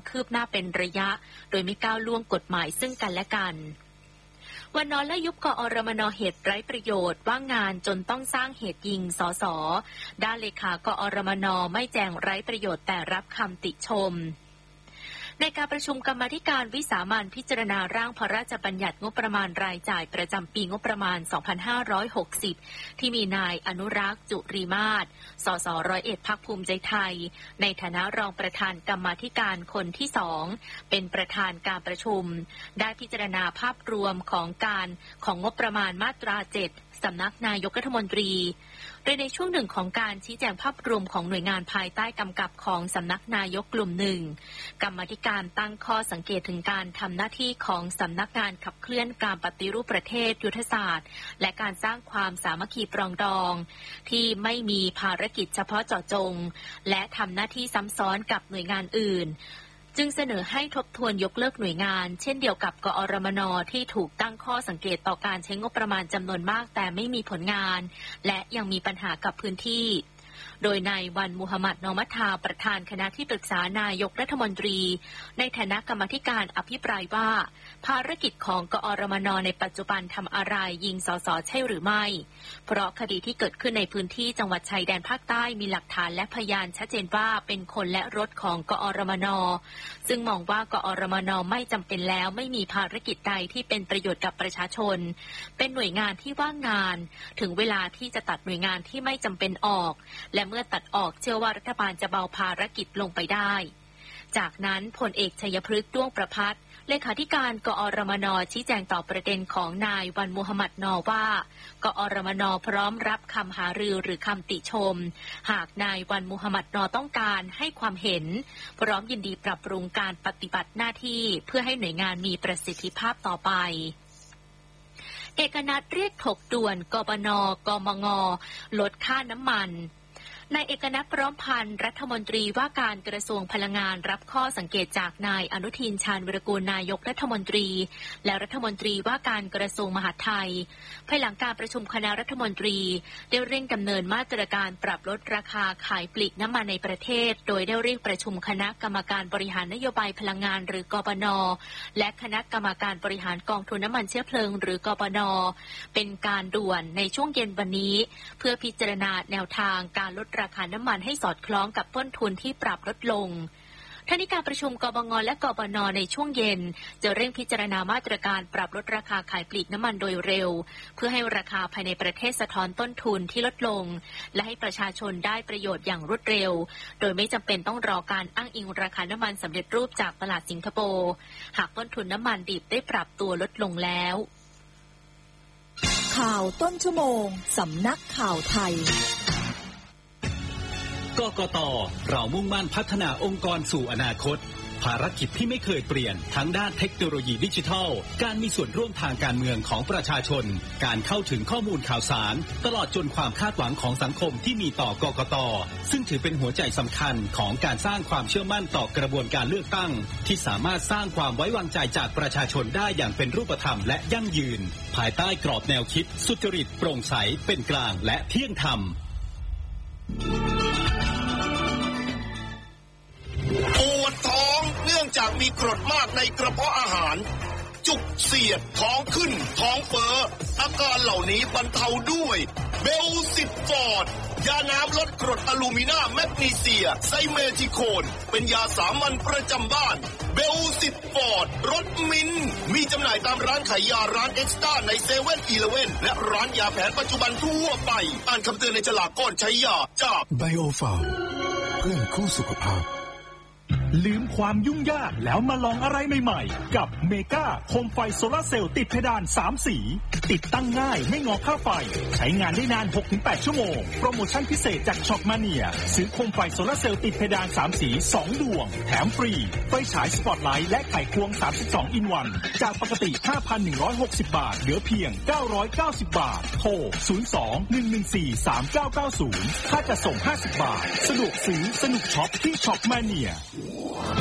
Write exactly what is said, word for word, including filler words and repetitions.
คืบหน้าเป็นระยะโดยไม่ก้าวล่วงกฎหมายซึ่งกันและกันวันนอนและยุบกอรมนเหตุไร้ประโยชน์ว่างงานจนต้องสร้างเหตุยิงสสด้านเลขากอรมนไม่แจงไร้ประโยชน์แต่รับคำติชมในการประชุมกรรมาธิการวิสามัญพิจารณาร่างพระราชบัญญัติงบประมาณรายจ่ายประจำปีงบประมาณ สองพันห้าร้อยหกสิบ ที่มีนายอนุรักษ์จุริมาศ สสร้อยเอ็ดพรรคภูมิใจไทยในฐานะรองประธานกรรมาธิการคนที่สองเป็นประธานการประชุมได้พิจารณาภาพรวมของการของงบประมาณมาตราเจ็ดสำนักนายกรัฐมนตรีโดยในช่วงหนึ่งของการชี้แจงภาพรวมของหน่วยงานภายใต้กำกับของสำนักนายกกลุ่มหนึ่งกรรมาธิการตั้งข้อสังเกตถึงการทำหน้าที่ของสำนักงานขับเคลื่อนการปฏิรูปประเทศยุทธศาสตร์และการสร้างความสามัคคีปรองดองที่ไม่มีภารกิจเฉพาะเจาะจงและทำหน้าที่ซ้ำซ้อนกับหน่วยงานอื่นจึงเสนอให้ทบทวนยกเลิกหน่วยงานเช่นเดียวกับกอรมนที่ถูกตั้งข้อสังเกตต่อการใช้งบประมาณจำนวนมากแต่ไม่มีผลงานและยังมีปัญหากับพื้นที่โดยนายวันมุฮัมมัดนอมัทธาประธานคณะที่ปรึกษานายกรัฐมนตรีในฐานะกรรมาธิการอภิปรายว่าภารกิจของกอรมนในปัจจุบันทำอะไรยิงสสใช่หรือไม่เพราะคดีที่เกิดขึ้นในพื้นที่จังหวัดชายแดนภาคใต้มีหลักฐานและพยานชัดเจนว่าเป็นคนและรถของกอรมนซึ่งมองว่ากอรมนไม่จำเป็นแล้วไม่มีภารกิจใดที่เป็นประโยชน์กับประชาชนเป็นหน่วยงานที่ว่างงานถึงเวลาที่จะตัดหน่วยงานที่ไม่จำเป็นออกและเมื่อตัดออกเชื่อว่ารัฐบาลจะเบาภารกิจลงไปได้จากนั้นพลเอกชัยพฤกษ์ด้วงประภัสเลขาธิการกอรมนชี้แจงต่อประเด็นของนายวันมุฮัมมัดนอว่ากอรมนพร้อมรับคำหารือหรือคำติชมหากนายวันมุฮัมมัดนอต้องการให้ความเห็นพร้อมยินดีปรับปรุงการปฏิบัติหน้าที่เพื่อให้หน่วยงานมีประสิทธิภาพต่อไปเอกนัทเรียกถกด่วนกบนกมงลดค่าน้ำมันนายเอกนัทพร้อมพันธ์รัฐมนตรีว่าการกระทรวงพลังงานรับข้อสังเกตจากนายอนุทินชาญวิรากูลนายกรัฐมนตรีและรัฐมนตรีว่าการกระทรวงมหาดไทยภายหลังการประชุมคณะรัฐมนตรีได้เร่งดำเนินมาตรการปรับลดราคาขายปลีกน้ำมันในประเทศโดยได้เรียกประชุมคณะกรรมการบริหารนโยบายพลังงานหรือกบนและคณะกรรมการบริหารกองทุนน้ำมันเชื้อเพลิงหรือกบนเป็นการด่วนในช่วงเย็นวันนี้เพื่อพิจารณาแนวทางการลดราคาน้ำมันให้สอดคล้องกับต้นทุนที่ปรับลดลงท่านี้การประชุมกบงและกบนในช่วงเย็นจะเร่งพิจารณามาตรการปรับลดราคาขายปลีกน้ำมันโดยเร็วเพื่อให้ราคาภายในประเทศสะท้อนต้นทุนที่ลดลงและให้ประชาชนได้ประโยชน์อย่างรวดเร็วโดยไม่จำเป็นต้องรอการอ้างอิงราคาน้ำมันสำเร็จรูปจากตลาดสิงคโปร์หากต้นทุนน้ำมันดิบได้ปรับตัวลดลงแล้วข่าวต้นชั่วโมงสำนักข่าวไทยกกต.เรามุ่งมั่นพัฒนาองค์กรสู่อนาคตภารกิจที่ไม่เคยเปลี่ยนทั้งด้านเทคโนโลยีดิจิทัลการมีส่วนร่วมทางการเมืองของประชาชนการเข้าถึงข้อมูลข่าวสารตลอดจนความคาดหวังของสังคมที่มีต่อกกต.ซึ่งถือเป็นหัวใจสำคัญของการสร้างความเชื่อมั่นต่อกระบวนการเลือกตั้งที่สามารถสร้างความไว้วางใจจากประชาชนได้อย่างเป็นรูปธรรมและยั่งยืนภายใต้กรอบแนวคิดสุจริตโปร่งใสเป็นกลางและเที่ยงธรรมปวดท้องเนื่องจากมีกรดมากในกระเพาะอาหารจุกเสียดท้องขึ้นท้องเฟ้ออาการเหล่านี้บรรเทาด้วยเบลสิบฟอร์ดยาน้ำลดกรดอะลูมินาแมกนีเซียไซเมทิโคนเป็นยาสามัญประจำบ้านเบลสิบฟอร์ดรสมินมีจำหน่ายตามร้านขายยาร้านเอ็กซ์ต้าในเซเว่นอีเลฟเว่นและร้านยาแผนปัจจุบันทั่วไปอ่านคำเตือนในฉลากก่อนใช้ยาจากไบโอฟาร์มเพื่อคู่สุขภาพลืมความยุ่งยากแล้วมาลองอะไรใหม่ๆกับเมกาโคมไฟโซลาร์เซลล์ติดเพดานสามสีติดตั้งง่ายไม่งอค่าไฟใช้งานได้นาน หกถึงแปด ชั่วโมงโปรโมชั่นพิเศษจากช็อปมาเนียซื้อโคมไฟโซลาร์เซลล์ติดเพดานสามสีสองดวงแถมฟรีไฟฉายสปอตไลท์และไขควงสามสิบสองอินวันจากปกติ ห้าพันหนึ่งร้อยหกสิบ บาทเหลือเพียงเก้าร้อยเก้าสิบบาทโทรศูนย์ สอง หนึ่ง หนึ่ง สี่ สาม เก้า เก้า ศูนย์ค่าจัดส่งห้าสิบบาทสะดวกซื้อสนุกช็อปที่ช็อปมาเนีย